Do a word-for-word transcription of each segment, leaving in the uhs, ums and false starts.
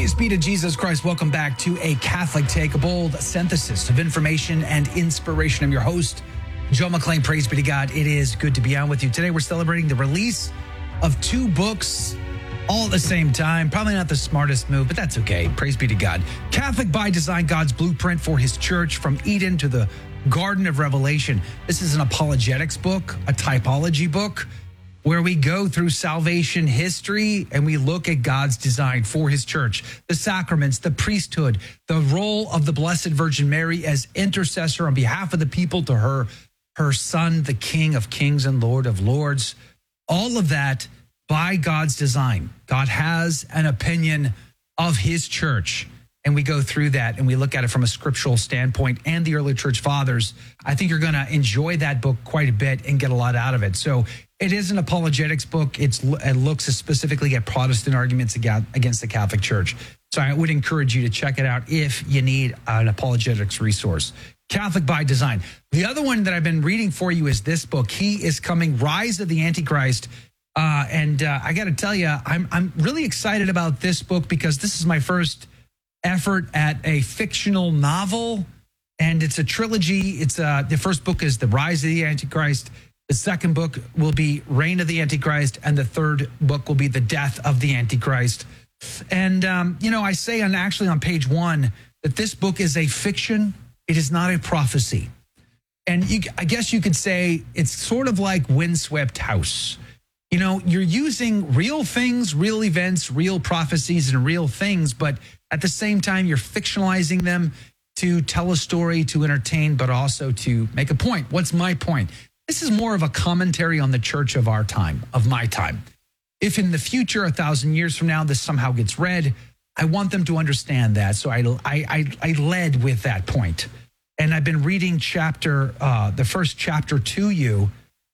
Praise be to Jesus Christ. Welcome back to A Catholic Take, a bold synthesis of information and inspiration. I'm your host, Joe McClain. Praise be to God. It is good to be on with you. Today, we're celebrating the release of two books all at the same time. Probably not the smartest move, but that's okay. Praise be to God. Catholic by Design, God's blueprint for his church from Eden to the Garden of Revelation. This is an apologetics book, a typology book, where we go through salvation history and we look at God's design for his church, the sacraments, the priesthood, the role of the Blessed Virgin Mary as intercessor on behalf of the people to her, her son, the King of Kings and Lord of Lords. All of that by God's design. God has an opinion of his church. And we go through that and we look at it from a scriptural standpoint and the early church fathers. I think you're going to enjoy that book quite a bit and get a lot out of it. So it is an apologetics book. It's, it looks specifically at Protestant arguments against the Catholic Church. So I would encourage you to check it out if you need an apologetics resource. Catholic by Design. The other one that I've been reading for you is this book. He is Coming, Rise of the Antichrist. Uh, and uh, I got to tell you, I'm, I'm really excited about this book because this is my first effort at a fictional novel, and it's a trilogy. It's uh, the first book is The Rise of the Antichrist. The second book will be Reign of the Antichrist, and the third book will be The Death of the Antichrist. And, um, you know, I say on actually on page one that this book is a fiction. It is not a prophecy. And you, I guess you could say it's sort of like Windswept House. You know, you're using real things, real events, real prophecies, and real things, but at the same time, you're fictionalizing them to tell a story, to entertain, but also to make a point. What's my point? This is more of a commentary on the church of our time, of my time. If in the future, a thousand years from now, this somehow gets read, I want them to understand that. So I, I, I led with that point. And I've been reading chapter, uh, the first chapter to you,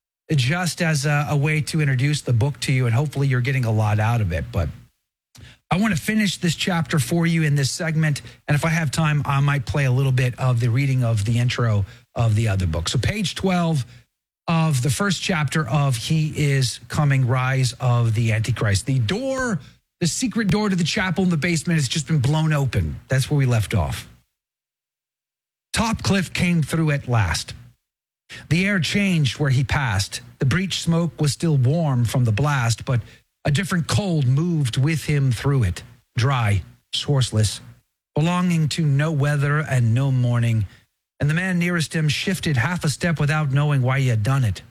just as a, a way to introduce the book to you, and hopefully you're getting a lot out of it. But I want to finish this chapter for you in this segment, and if I have time, I might play a little bit of the reading of the intro of the other book. So page twelve of the first chapter of He is Coming, Rise of the Antichrist. The door, the secret door to the chapel in the basement has just been blown open. That's where we left off. Topcliffe came through at last. The air changed where he passed. The breech smoke was still warm from the blast, but a different cold moved with him through it, dry, sourceless, belonging to no weather and no morning, and the man nearest him shifted half a step without knowing why he had done it.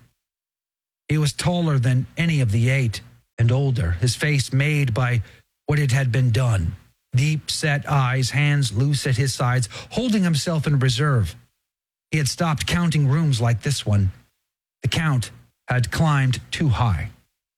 He was taller than any of the eight and older, his face made by what it had been done, deep-set eyes, hands loose at his sides, holding himself in reserve. He had stopped counting rooms like this one. The count had climbed too high.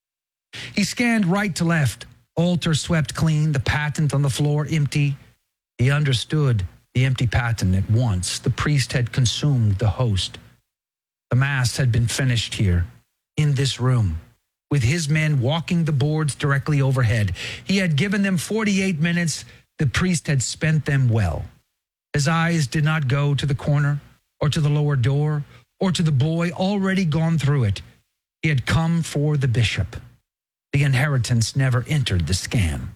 He scanned right to left, altar swept clean, the patent on the floor empty. He understood the empty patent at once. The priest had consumed the host. The Mass had been finished here, in this room, with his men walking the boards directly overhead. He had given them forty-eight minutes. The priest had spent them well. His eyes did not go to the corner, or to the lower door, or to the boy already gone through it. He had come for the bishop. The inheritance never entered the scan.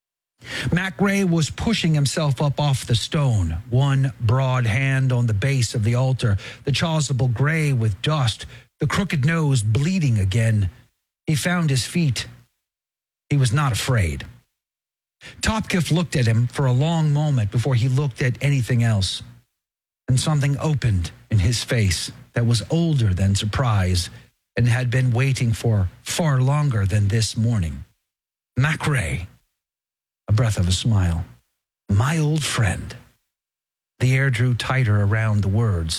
MacRae was pushing himself up off the stone, one broad hand on the base of the altar, the chasuble gray with dust, the crooked nose bleeding again. He found his feet. He was not afraid. Topcliffe looked at him for a long moment before he looked at anything else. And something opened in his face that was older than surprise and had been waiting for far longer than this morning. MacRae, a breath of a smile. My old friend. The air drew tighter around the words.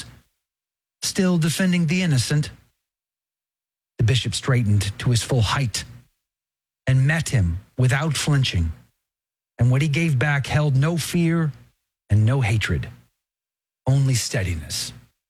Still defending the innocent? The bishop straightened to his full height and met him without flinching. And what he gave back held no fear and no hatred. Only steadiness.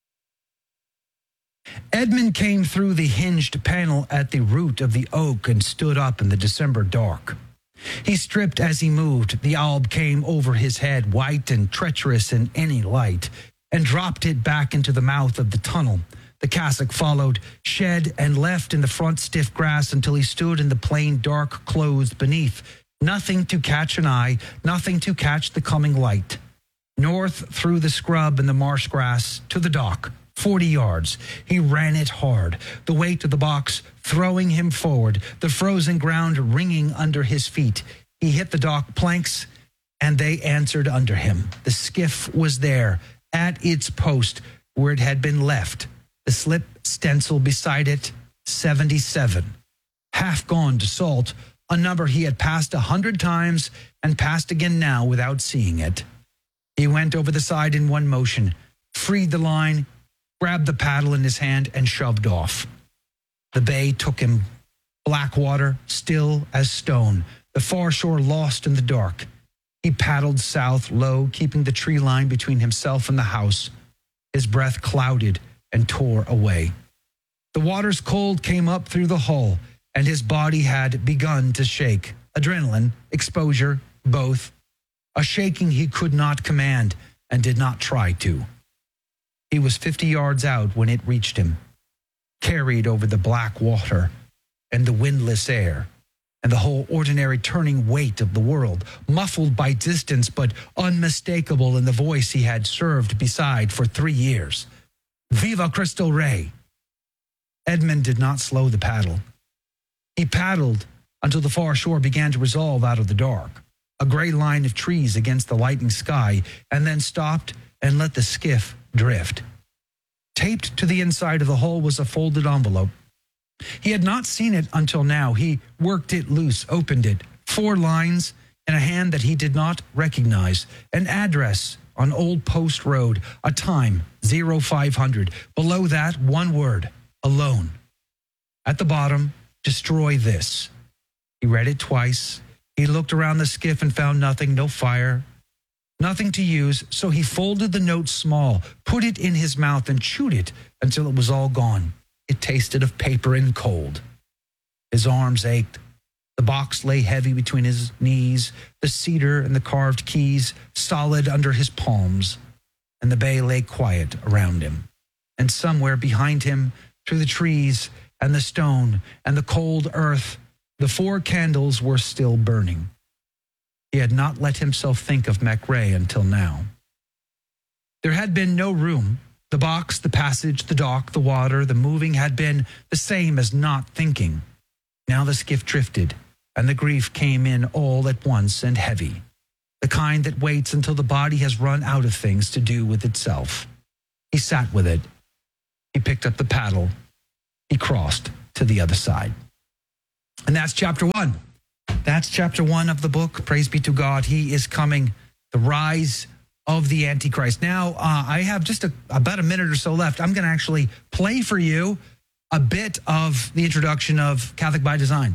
Edmund came through the hinged panel at the root of the oak and stood up in the December dark. He stripped as he moved. The alb came over his head, white and treacherous in any light, and dropped it back into the mouth of the tunnel. The cassock followed, shed and left in the front stiff grass until he stood in the plain dark clothes beneath. Nothing to catch an eye, nothing to catch the coming light. North through the scrub and the marsh grass to the dock, forty yards. He ran it hard, the weight of the box throwing him forward, the frozen ground ringing under his feet. He hit the dock planks, and they answered under him. The skiff was there, at its post, where it had been left. The slip stencil beside it, seventy-seven. Half gone to salt, a number he had passed a hundred times and passed again now without seeing it. He went over the side in one motion, freed the line, grabbed the paddle in his hand, and shoved off. The bay took him. Black water, still as stone, the far shore lost in the dark. He paddled south low, keeping the tree line between himself and the house. His breath clouded and tore away. The water's cold came up through the hull, and his body had begun to shake. Adrenaline, exposure, both. A shaking he could not command and did not try to. He was fifty yards out when it reached him, carried over the black water and the windless air and the whole ordinary turning weight of the world, muffled by distance but unmistakable in the voice he had served beside for three years. Viva Cristo Rey! Edmund did not slow the paddle. He paddled until the far shore began to resolve out of the dark, a gray line of trees against the lightening sky, and then stopped and let the skiff drift. Taped to the inside of the hull was a folded envelope. He had not seen it until now. He worked it loose, opened it. Four lines in a hand that he did not recognize. An address on Old Post Road, a time, zero five hundred. Below that, one word, alone. At the bottom, destroy this. He read it twice. He looked around the skiff and found nothing, no fire, nothing to use, so he folded the note small, put it in his mouth, and chewed it until it was all gone. It tasted of paper and cold. His arms ached. The box lay heavy between his knees, the cedar and the carved keys solid under his palms, and the bay lay quiet around him. And somewhere behind him, through the trees and the stone and the cold earth, the four candles were still burning. He had not let himself think of MacRae until now. There had been no room. The box, the passage, the dock, the water, the moving had been the same as not thinking. Now the skiff drifted, and the grief came in all at once and heavy, the kind that waits until the body has run out of things to do with itself. He sat with it. He picked up the paddle. He crossed to the other side. And that's chapter one. That's chapter one of the book. Praise be to God. He is coming. The rise of the Antichrist. Now, uh, I have just a, about a minute or so left. I'm going to actually play for you a bit of the introduction of Catholic by Design.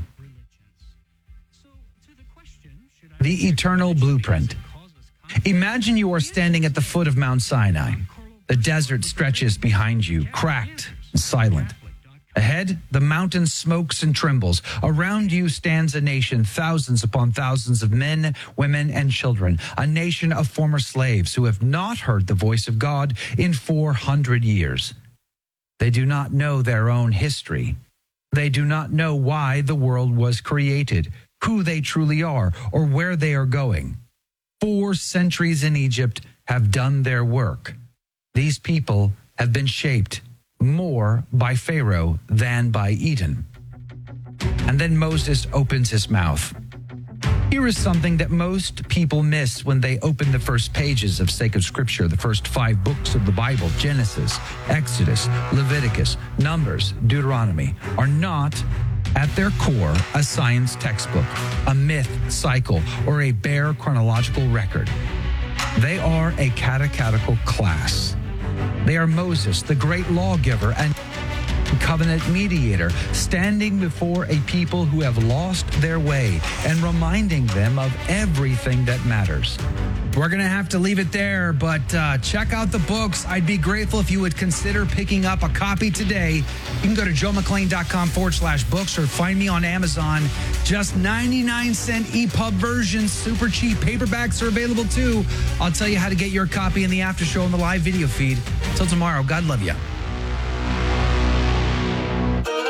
The Eternal Blueprint. Imagine you are standing at the foot of Mount Sinai. The desert stretches behind you, cracked and silent. Ahead, the mountain smokes and trembles. Around you stands a nation, thousands upon thousands of men, women, and children, a nation of former slaves who have not heard the voice of God in four hundred years. They do not know their own history. They do not know why the world was created, who they truly are, or where they are going. Four centuries in Egypt have done their work. These people have been shaped more by Pharaoh than by Eden. And then Moses opens his mouth. Here is something that most people miss when they open the first pages of sacred scripture, the first five books of the Bible, Genesis, Exodus, Leviticus, Numbers, Deuteronomy, are not, at their core, a science textbook, a myth cycle, or a bare chronological record. They are a catechetical class. They are Moses, the great lawgiver and covenant mediator, standing before a people who have lost their way and reminding them of everything that matters. We're going to have to leave it there, but uh, check out the books. I'd be grateful if you would consider picking up a copy today. You can go to joemcclain.com forward slash books or find me on Amazon. Just ninety-nine cent E P U B versions, super cheap. Paperbacks are available too. I'll tell you how to get your copy in the after show and the live video feed. Until tomorrow, God love you.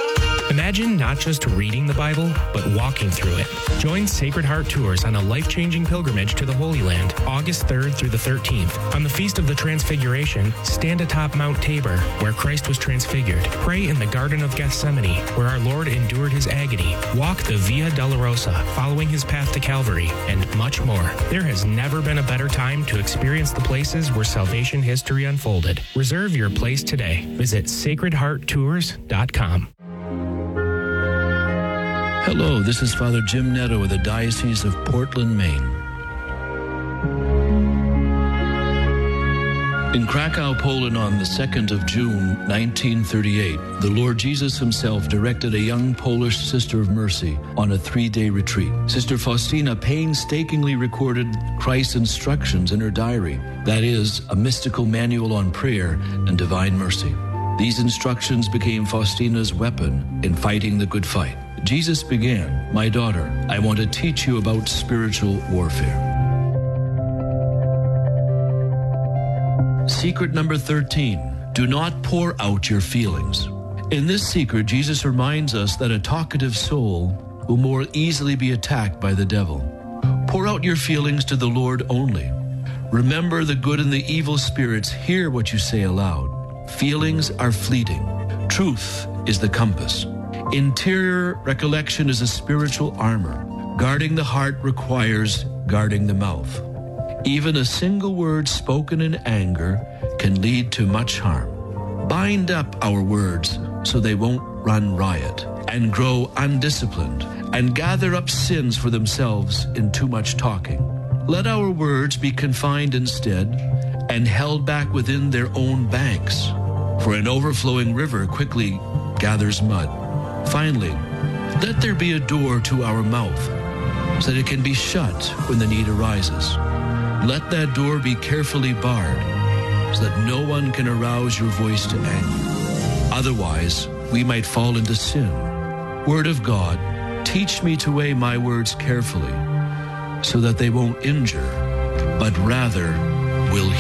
Imagine not just reading the Bible, but walking through it. Join Sacred Heart Tours on a life-changing pilgrimage to the Holy Land, August third through the thirteenth. On the Feast of the Transfiguration, stand atop Mount Tabor, where Christ was transfigured. Pray in the Garden of Gethsemane, where our Lord endured his agony. Walk the Via Dolorosa, following his path to Calvary, and much more. There has never been a better time to experience the places where salvation history unfolded. Reserve your place today. Visit sacred heart tours dot com. Hello, this is Father Jim Netto of the Diocese of Portland, Maine. In Krakow, Poland on the second of June, nineteen thirty-eight, the Lord Jesus himself directed a young Polish Sister of Mercy on a three-day retreat. Sister Faustina painstakingly recorded Christ's instructions in her diary, that is, a mystical manual on prayer and divine mercy. These instructions became Faustina's weapon in fighting the good fight. Jesus began, "My daughter, I want to teach you about spiritual warfare." Secret number thirteen, do not pour out your feelings. In this secret, Jesus reminds us that a talkative soul will more easily be attacked by the devil. Pour out your feelings to the Lord only. Remember, the good and the evil spirits hear what you say aloud. Feelings are fleeting. Truth is the compass. Interior recollection is a spiritual armor. Guarding the heart requires guarding the mouth. Even a single word spoken in anger can lead to much harm. Bind up our words so they won't run riot and grow undisciplined and gather up sins for themselves in too much talking. Let our words be confined instead and held back within their own banks, for an overflowing river quickly gathers mud. Finally, let there be a door to our mouth so that it can be shut when the need arises. Let that door be carefully barred so that no one can arouse your voice to anger. Otherwise, we might fall into sin. Word of God, teach me to weigh my words carefully so that they won't injure, but rather will